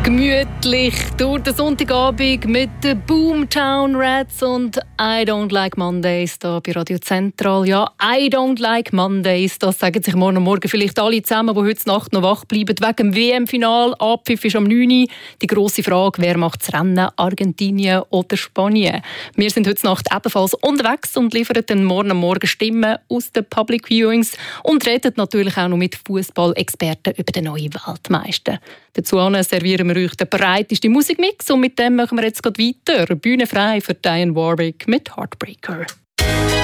Gemütlich durch den Sonntagabend mit den Boomtown Rats und I Don't Like Mondays hier bei Radio Zentral. Ja, I Don't Like Mondays, das sagen sich morgen vielleicht alle zusammen, die heute Nacht noch wach bleiben. Wegen dem WM-Final, Abpfiff ist am 9 Uhr. Die grosse Frage, wer macht das Rennen, Argentinien oder Spanien? Wir sind heute Nacht ebenfalls unterwegs und liefern dann morgen Stimmen aus den Public Viewings und reden natürlich auch noch mit Fußball-Experten über den neuen Weltmeister. Dazu servieren wir euch den breitesten Musikmix und mit dem machen wir jetzt weiter. Bühne frei für Diane Warwick mit Heartbreaker.